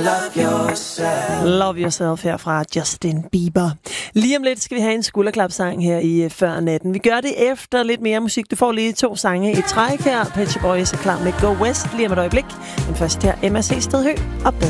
Love Yourself her fra Justin Bieber. Lige om lidt skal vi have en skulderklapsang her i Før Natten. Vi gør det efter lidt mere musik. Du får lige 2 sange i træk her. Pet Shop Boys er klar med Go West lige om et øjeblik. Men først her MRC Stedhø og